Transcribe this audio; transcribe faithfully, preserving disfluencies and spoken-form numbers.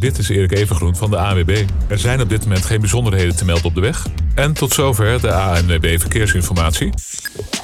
Dit is Erik Evengroen van de A N W B. Er zijn op dit moment geen bijzonderheden te melden op de weg. En tot zover de A N W B Verkeersinformatie.